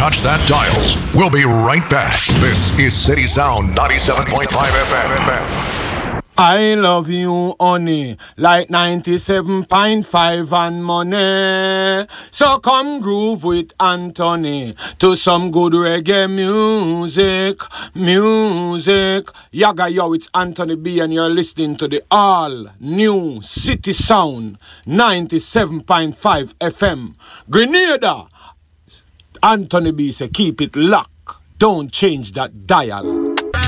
touch that dial. We'll be right back. This is City Sound 97.5 FM. I love you, honey, like 97.5 and money. So come groove with Anthony to some good reggae music. Yaga yo, it's Anthony B and you're listening to the all new City Sound 97.5 FM. Grenada. Anthony B say keep it locked. Don't change that dial.